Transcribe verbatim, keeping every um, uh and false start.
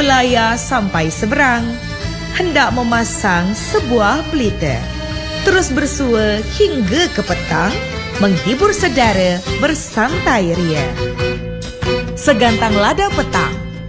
wilayah sampai seberang, hendak memasang sebuah pelita. Terus bersua hingga ke petang, menghibur saudara bersantai ria. Segantang lada petang